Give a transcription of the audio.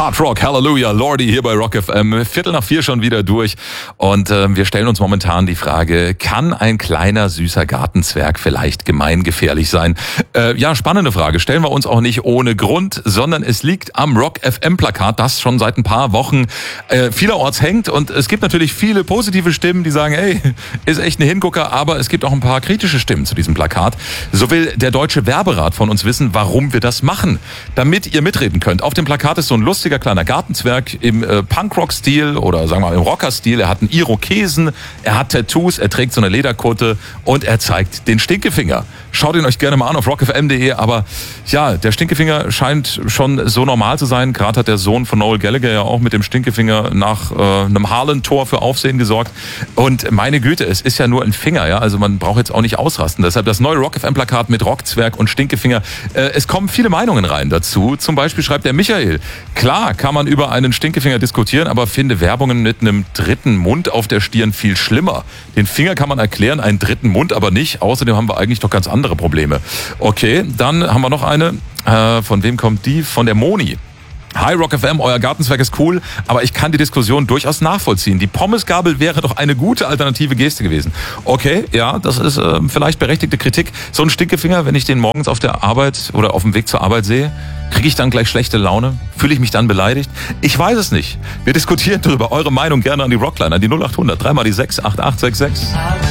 Hard Rock, Hallelujah, Lordy hier bei Rock FM. 3:45 schon wieder durch. Und wir stellen uns momentan die Frage, kann ein kleiner, süßer Gartenzwerg vielleicht gemeingefährlich sein? Ja, spannende Frage. Stellen wir uns auch nicht ohne Grund, sondern es liegt am Rock FM Plakat, das schon seit ein paar Wochen vielerorts hängt. Und es gibt natürlich viele positive Stimmen, die sagen, hey, ist echt ein Hingucker. Aber es gibt auch ein paar kritische Stimmen zu diesem Plakat. So will der Deutsche Werberat von uns wissen, warum wir das machen. Damit ihr mitreden könnt. Auf dem Plakat ist so ein lustiger kleiner Gartenzwerg im Punkrock-Stil oder sagen wir mal im Rocker-Stil. Er hat einen Irokesen, er hat Tattoos, er trägt so eine Lederkutte und er zeigt den Stinkefinger. Schaut ihn euch gerne mal an auf rockfm.de, aber ja, der Stinkefinger scheint schon so normal zu sein. Gerade hat der Sohn von Noel Gallagher ja auch mit dem Stinkefinger nach einem Harlan-Tor für Aufsehen gesorgt. Und meine Güte, es ist ja nur ein Finger, ja, also man braucht jetzt auch nicht ausrasten. Deshalb das neue Rock-FM-Plakat mit Rockzwerg und Stinkefinger. Es kommen viele Meinungen rein dazu. Zum Beispiel schreibt der Michael, klar kann man über einen Stinkefinger diskutieren, aber finde Werbungen mit einem dritten Mund auf der Stirn viel schlimmer. Den Finger kann man erklären, einen dritten Mund aber nicht. Außerdem haben wir eigentlich doch ganz andere Probleme. Okay, dann haben wir noch eine. Von wem kommt die? Von der Moni. Hi Rock FM, euer Gartenzwerg ist cool, aber ich kann die Diskussion durchaus nachvollziehen. Die Pommesgabel wäre doch eine gute alternative Geste gewesen. Okay, ja, das ist vielleicht berechtigte Kritik. So ein Stinkefinger, wenn ich den morgens auf der Arbeit oder auf dem Weg zur Arbeit sehe, kriege ich dann gleich schlechte Laune? Fühle ich mich dann beleidigt? Ich weiß es nicht. Wir diskutieren darüber. Eure Meinung gerne an die Rockline, an die 0800 3x6 8866.